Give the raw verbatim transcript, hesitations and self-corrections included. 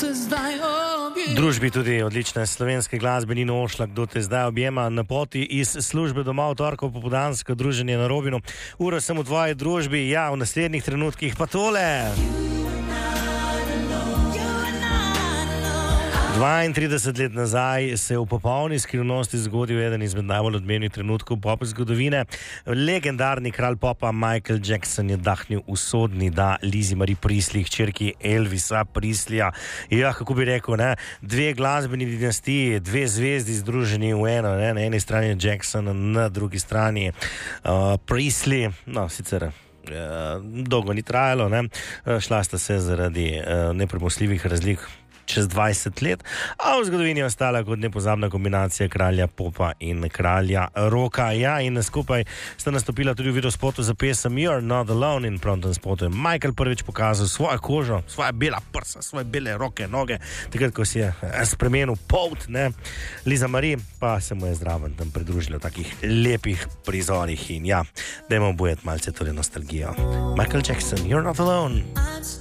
Družbi tudi odlične slovenske glasbe ni nošla, kdo te zdaj objema na poti iz službe doma v torkov popodansko druženje na Robinu. Uro sem v tvoji družbi, ja, v naslednjih trenutkih pa tole. dvaintrideset let nazaj se je v popolni skrivnosti zgodil eden izmed najbolj odmevnih trenutkov pop zgodovine. Legendarni kralj popa Michael Jackson je dahnil usodni da Lizzie Marie Presley, hčerki Elvisa Presleya. Ja, kako bi rekel, ne? Dve glasbeni dinastiji, dve zvezdi združeni v eno, ne? Na eni strani Jackson, na drugi strani uh, Presley. No, sicer uh, dolgo ni trajalo, ne? Šla sta se zaradi uh, nepremostljivih razlik čez dvajset let, a v zgodovini je ostala kot nepozabna kombinacija kralja popa in kralja roka. Ja, in skupaj sta nastopila tudi v videospotu za pesem You're Not Alone, in prav tem spotu je Michael prvič pokazal svojo kožo, svoje bela prsa, svoje bele roke, noge, takrat, ko si je spremenil polt, ne. Liza Marie pa se mu je zraven tam pridružila v takih lepih prizorih in ja, dajmo obujeti malce torej nostalgijo. Michael Jackson, You're Not Alone.